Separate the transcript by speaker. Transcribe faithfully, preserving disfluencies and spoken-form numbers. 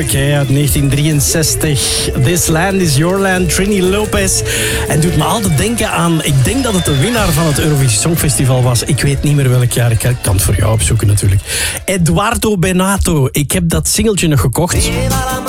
Speaker 1: natuurlijk, hè, uit negentien drieënzestig. This Land is Your Land, Trini Lopez. En doet me altijd denken aan, ik denk dat het de winnaar van het Eurovisie Songfestival was. Ik weet niet meer welk jaar, ik kan het voor jou opzoeken natuurlijk. Eduardo Benato, ik heb dat singeltje nog gekocht.